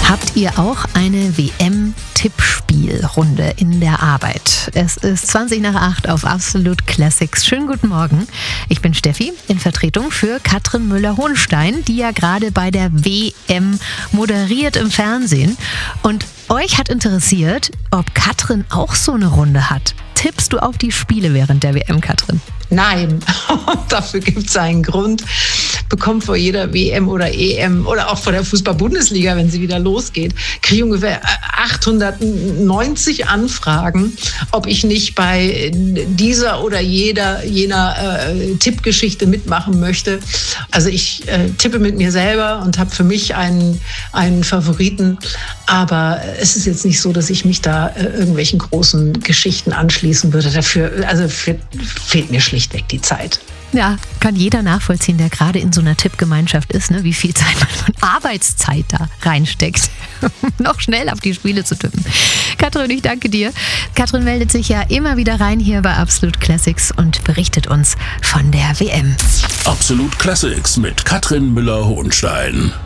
Habt ihr auch eine WM-Tippspielrunde in der Arbeit? Es ist 7:20 auf Absolute Classics. Schönen guten Morgen. Ich bin Steffi in Vertretung für Katrin Müller-Hohenstein, die ja gerade bei der WM moderiert im Fernsehen. Und euch hat interessiert, ob Katrin auch so eine Runde hat. Tippst du auf die Spiele während der WM, Katrin? Nein, dafür gibt es einen Grund. Bekommt vor jeder WM oder EM oder auch vor der Fußball-Bundesliga, wenn sie wieder losgeht, kriege ich ungefähr 890 Anfragen, ob ich nicht bei dieser oder jener Tippgeschichte mitmachen möchte. Also ich tippe mit mir selber und habe für mich einen Favoriten. Aber es ist jetzt nicht so, dass ich mich da irgendwelchen großen Geschichten anschließen würde. Dafür fehlt mir schlichtweg die Zeit. Ja, kann jeder nachvollziehen, der gerade in so einer Tippgemeinschaft ist, ne? Wie viel Zeit man von Arbeitszeit da reinsteckt, um noch schnell auf die Spiele zu tippen. Katrin, ich danke dir. Katrin meldet sich ja immer wieder rein hier bei Absolute Classics und berichtet uns von der WM. Absolute Classics mit Katrin Müller-Hohenstein.